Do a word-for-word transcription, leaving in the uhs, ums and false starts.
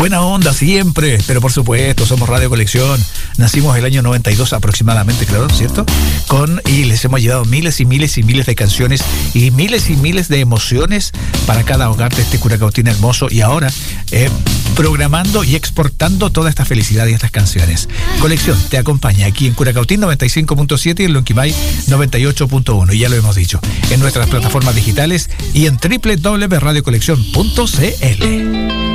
Buena onda siempre, pero por supuesto, somos Radio Colección. Nacimos el año noventa y dos aproximadamente, claro, ¿cierto? Con, y les hemos llevado miles y miles y miles de canciones y miles y miles de emociones para cada hogar de este Curacautín hermoso. Y ahora, eh, programando y exportando toda esta felicidad y estas canciones. Colección te acompaña aquí en Curacautín noventa y cinco punto siete y en Lonquimay noventa y ocho punto uno. Y ya lo hemos dicho, en nuestras plataformas digitales y en doble u doble u doble u punto radio colección punto c l.